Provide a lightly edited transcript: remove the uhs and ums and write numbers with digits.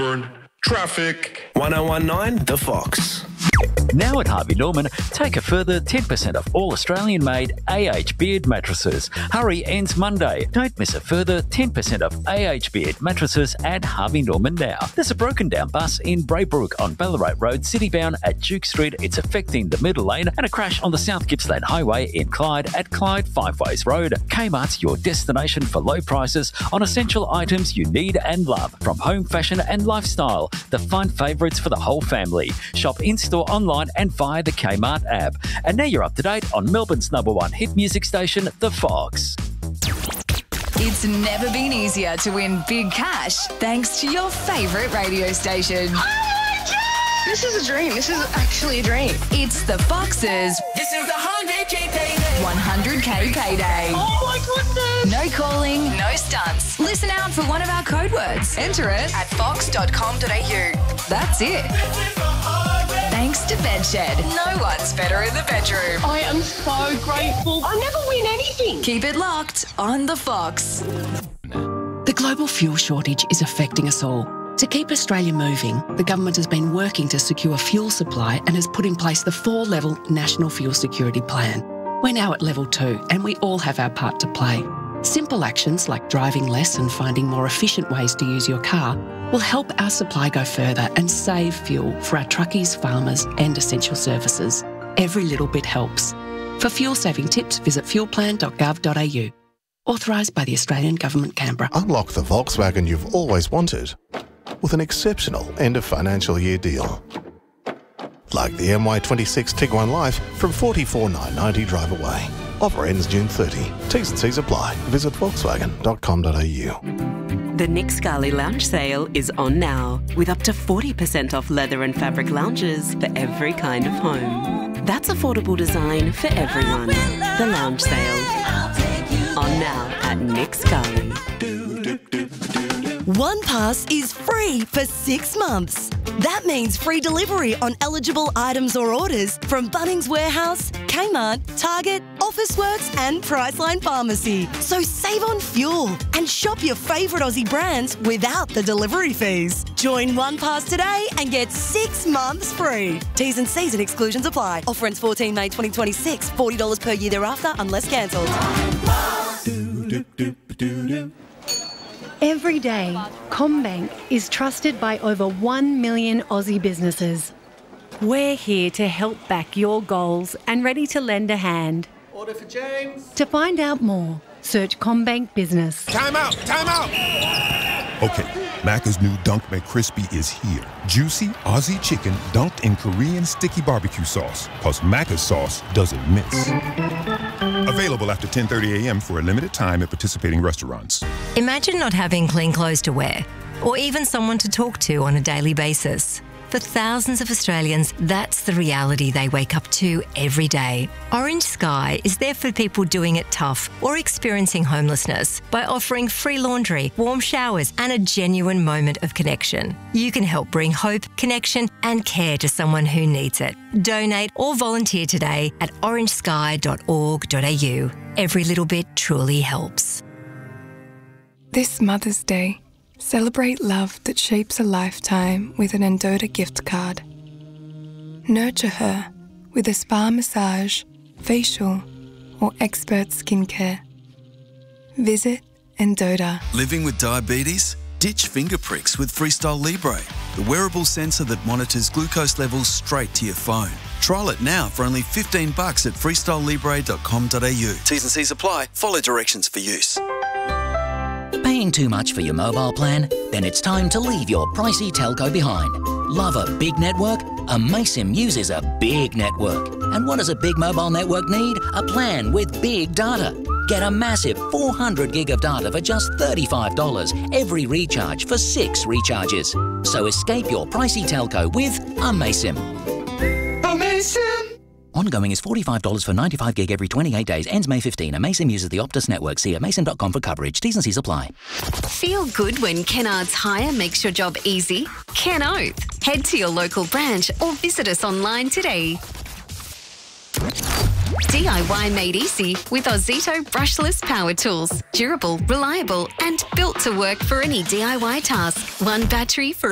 Traffic. 1019 The Fox. Now at Harvey Norman, take a further 10% off all Australian-made AH Beard mattresses. Hurry ends Monday. Don't miss a further 10% off AH Beard mattresses at Harvey Norman now. There's a broken down bus in Braybrook on Ballarat Road, citybound at Duke Street. It's affecting the middle lane, and a crash on the South Gippsland Highway in Clyde at Clyde Five Ways Road. Kmart's your destination for low prices on essential items you need and love. From home, fashion and lifestyle, the fun favourites for the whole family. Shop in-store, online and via the Kmart app. And now you're up to date on Melbourne's #1 hit music station, The Fox. It's never been easier to win big cash thanks to your favourite radio station. This is a dream. This is actually a dream. It's The Fox's This is 100K payday. 100K payday. Oh my goodness. No calling, no stunts. Listen out for one of our code words. Enter it at fox.com.au. That's it. Thanks to Bedshed. No one's better in the bedroom. I am so grateful. I never win anything. Keep it locked on The Fox. The global fuel shortage is affecting us all. To keep Australia moving, the government has been working to secure fuel supply and has put in place the 4-level National Fuel Security Plan. We're now at level 2 and we all have our part to play. Simple actions like driving less and finding more efficient ways to use your car will help our supply go further and save fuel for our truckies, farmers and essential services. Every little bit helps. For fuel saving tips, visit fuelplan.gov.au. Authorised by the Australian Government, Canberra. Unlock the Volkswagen you've always wanted with an exceptional end of financial year deal. Like the MY26 Tiguan Life from $44,990 drive away. Offer ends June 30. T's and C's apply. Visit volkswagen.com.au. The Nick Scali Lounge sale is on now, with up to 40% off leather and fabric lounges for every kind of home. That's affordable design for everyone. The Lounge sale. On now at Nick Scali. OnePass is free for 6 months. That means free delivery on eligible items or orders from Bunnings Warehouse, Kmart, Target, Officeworks and Priceline Pharmacy. So save on fuel and shop your favourite Aussie brands without the delivery fees. Join OnePass today and get 6 months free. T's and C's and exclusions apply. Offer ends 14 May 2026. $40 per year thereafter unless cancelled. Every day, CommBank is trusted by over 1 million Aussie businesses. We're here to help back your goals and ready to lend a hand. Order for James. To find out more, search CommBank Business. Time out! Time out! Okay, Macca's new Dunk McCrispy is here. Juicy Aussie chicken dunked in Korean sticky barbecue sauce. Plus Macca's sauce doesn't miss. Available after 10:30 a.m. for a limited time at participating restaurants. Imagine not having clean clothes to wear, or even someone to talk to on a daily basis. For thousands of Australians, that's the reality they wake up to every day. Orange Sky is there for people doing it tough or experiencing homelessness by offering free laundry, warm showers, and a genuine moment of connection. You can help bring hope, connection, and care to someone who needs it. Donate or volunteer today at orangesky.org.au. Every little bit truly helps. This Mother's Day, celebrate love that shapes a lifetime with an Endota gift card. Nurture her with a spa massage, facial, or expert skincare. Visit Endota. Living with diabetes? Ditch finger pricks with Freestyle Libre, the wearable sensor that monitors glucose levels straight to your phone. Trial it now for only $15 at freestylelibre.com.au. T's and C's apply. Follow directions for use. Paying too much for your mobile plan? Then it's time to leave your pricey telco behind. Love a big network? Amaysim uses a big network. And what does a big mobile network need? A plan with big data. Get a massive 400 gig of data for just $35 every recharge for 6 recharges. So escape your pricey telco with Amaysim. Amaysim! Ongoing is $45 for 95 gig every 28 days. Ends May 15. Amaysim uses the Optus network. See amaysim.com for coverage. T's and C's apply. Feel good when Kennards Hire makes your job easy? Ken Oath. Head to your local branch or visit us online today. DIY made easy with Ozito brushless power tools. Durable, reliable and built to work for any DIY task. One battery for